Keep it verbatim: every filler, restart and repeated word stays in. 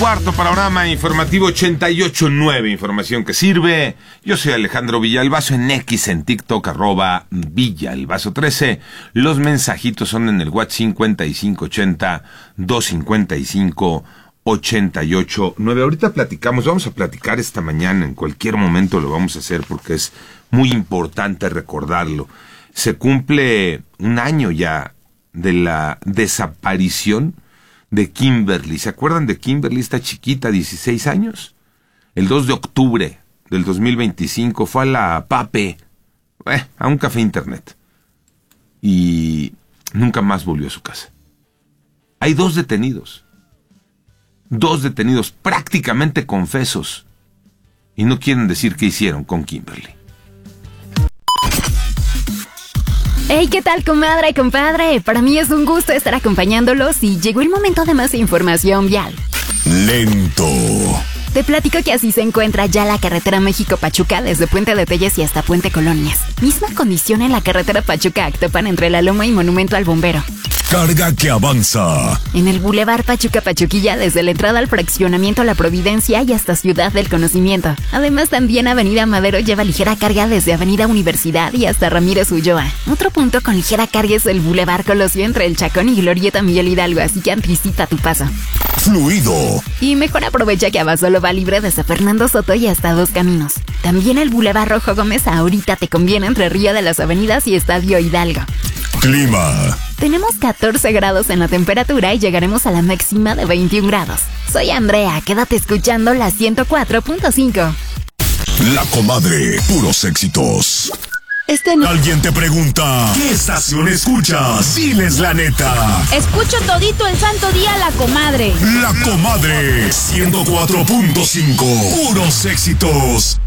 cuarto, panorama informativo ochenta y ocho punto nueve, información que sirve. Yo soy Alejandro Villalbazo, en X, en TikTok, arroba Villalbazo trece. Los mensajitos son en el WhatsApp cincuenta y cinco ochenta, doscientos cincuenta y cinco, ochenta y ocho nueve. Ahorita platicamos, vamos a platicar esta mañana, en cualquier momento lo vamos a hacer porque es muy importante recordarlo. Se cumple un año ya de la desaparición de Kimberly. ¿Se acuerdan de Kimberly, esta chiquita, dieciséis años? El dos de octubre del dos mil veinticinco fue a la Pape, eh, a un café internet, y nunca más volvió a su casa. Hay dos detenidos, dos detenidos prácticamente confesos, y no quieren decir qué hicieron con Kimberly. Hey, ¿qué tal, comadre y compadre? Para mí es un gusto estar acompañándolos y llegó el momento de más información vial. Lento. Te platico que así se encuentra ya la carretera México-Pachuca desde Puente de Telles y hasta Puente Colonias. Misma condición en la carretera Pachuca-Actopan entre La Loma y Monumento al Bombero. Carga que avanza. En el Boulevard Pachuca-Pachuquilla desde la entrada al fraccionamiento La Providencia y hasta Ciudad del Conocimiento. Además, también Avenida Madero lleva ligera carga desde Avenida Universidad y hasta Ramírez Ulloa. Otro punto con ligera carga es el Boulevard Colosio entre El Chacón y Glorieta Miguel Hidalgo, así que anticipa tu paso. Fluido. Y mejor aprovecha que Abasolo va libre desde Fernando Soto y hasta Dos Caminos. También el Boulevard Rojo Gómez ahorita te conviene entre Río de las Avenidas y Estadio Hidalgo. Clima. Tenemos catorce grados en la temperatura y llegaremos a la máxima de veintiún grados. Soy Andrea, quédate escuchando la ciento cuatro punto cinco. La Comadre, puros éxitos. Este no... Alguien te pregunta, ¿qué estación escuchas? Diles la neta. Escucho todito el santo día La Comadre. La Comadre, ciento cuatro punto cinco, puros éxitos.